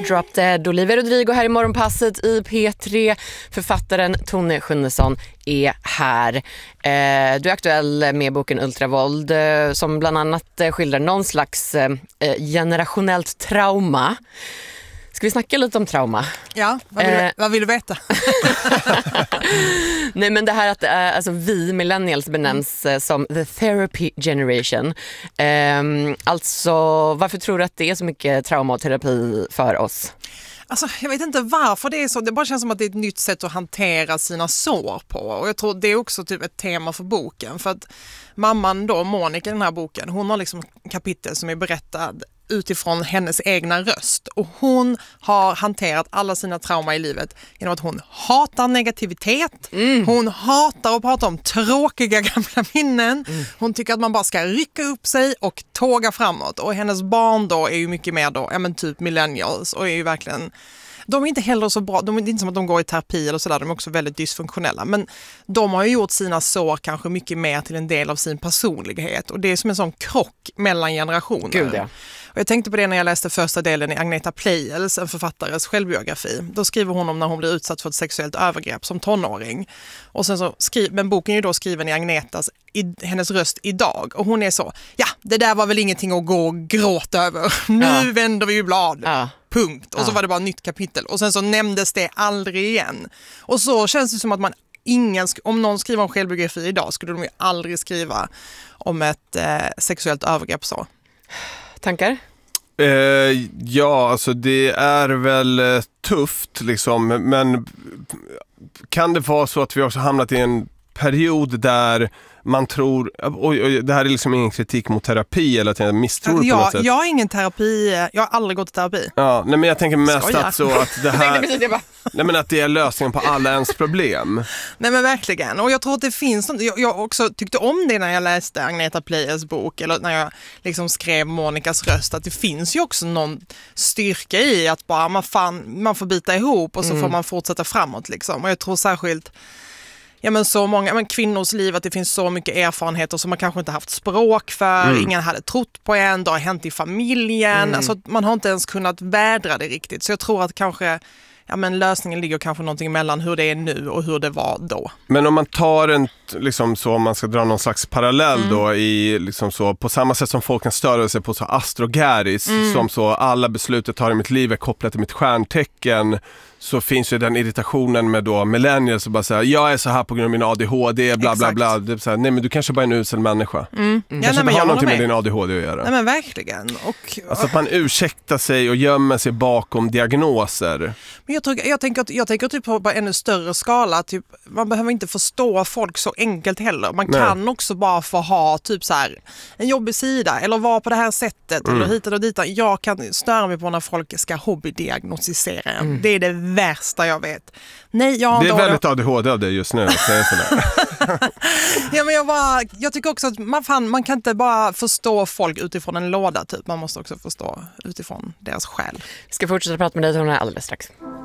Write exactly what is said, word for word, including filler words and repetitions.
Drop Dead. Olivia Rodrigo här i Morgonpasset i P tre. Författaren Tone Schunnesson är här. Eh, du är aktuell med boken Ultravåld eh, som bland annat eh, skildrar någon slags eh, generationellt trauma. Ska vi snacka lite om trauma? Ja, vad vill, eh, du, vad vill du veta? Nej, men det här att äh, alltså, vi millennials benämns äh, som the therapy generation. Ähm, alltså, varför tror du att det är så mycket trauma och terapi för oss? Alltså, jag vet inte varför det är så. Det bara känns som att det är ett nytt sätt att hantera sina sår på. Och jag tror det är också typ ett tema för boken. För att mamman då, Monica i den här boken, hon har liksom kapitel som är berättad utifrån hennes egna röst. Och hon har hanterat alla sina trauma i livet genom att hon hatar negativitet. Mm. Hon hatar att prata om tråkiga gamla minnen. Mm. Hon tycker att man bara ska rycka upp sig och tåga framåt. Och hennes barn då är ju mycket mer då, ja men typ millennials och är ju verkligen... De är inte heller så bra, de är inte som att de går i terapi eller sådär, de är också väldigt dysfunktionella. Men de har ju gjort sina sår kanske mycket mer till en del av sin personlighet. Och det är som en sån krock mellan generationer. Gud, ja. Och jag tänkte på det när jag läste första delen i Agneta Pleijels, en författares självbiografi. Då skriver hon om när hon blir utsatt för ett sexuellt övergrepp som tonåring. Och sen så skri- men boken är ju då skriven i Agnetas, i hennes röst idag. Och hon är så, ja, det där var väl ingenting att gå och gråta över. Nu ja. vänder vi ju blad. Ja. Punkt. Och så ja. var det bara ett nytt kapitel. Och sen så nämndes det aldrig igen. Och så känns det som att man ingen, om någon skriver om självbiografi idag skulle de ju aldrig skriva om ett eh, sexuellt övergrepp så. Tankar? Eh, ja, alltså det är väl eh, tufft liksom, men kan det vara så att vi också hamnat i en period där man tror, oj, oj, det här är liksom ingen kritik mot terapi eller att jag misstror jag, på något sätt. Jag har ingen terapi, jag har aldrig gått i terapi. Ja, nej, men jag tänker mest Skoja. att så att det här, bara... nej, men att det är lösningen på alla ens problem. Nej men verkligen, och jag tror att det finns, jag, jag också tyckte om det när jag läste Agneta Pleijels bok eller när jag liksom skrev Monikas röst, att det finns ju också någon styrka i att bara man, fan, man får bita ihop och så mm. får man fortsätta framåt liksom. Och jag tror särskilt ja men så många men kvinnors liv, att det finns så mycket erfarenheter som man kanske inte haft språk för, mm. ingen hade trott på en, det har hänt i familjen, mm. alltså man har inte ens kunnat vädra det riktigt. Så jag tror att kanske ja men lösningen ligger kanske någonting mellan hur det är nu och hur det var då. Men om man tar en liksom så, om man ska dra någon slags parallell mm. då i liksom så, på samma sätt som folk kan störa sig på så astrogaris mm. som så alla beslut jag tar i mitt liv är kopplat till mitt stjärntecken, så finns ju den irritationen med då millennials som bara säger jag är så här på grund av min A D H D bla bla bla. Det är så här, nej men du kanske bara är en usel människa. Mm. Mm. Kanske ja, nej, inte har någonting med din A D H D att göra. Nej men verkligen. Och, alltså att man ursäktar sig och gömmer sig bakom diagnoser. Men jag, tror, jag, tänker, jag tänker typ på en större skala. Typ, man behöver inte förstå folk så enkelt heller. Man nej. kan också bara få ha typ så här, en jobbig sida eller vara på det här sättet mm. eller hit och dit. Jag kan störa mig på när folk ska hobbydiagnostisera en. Mm. Det är det värsta jag vet. Nej, jag det är väldigt A D H D av det just nu. ja, men jag, bara, jag tycker också att man, fan, man kan inte bara förstå folk utifrån en låda typ. Man måste också förstå utifrån deras själ. Vi ska fortsätta prata med dig Tone alldeles strax.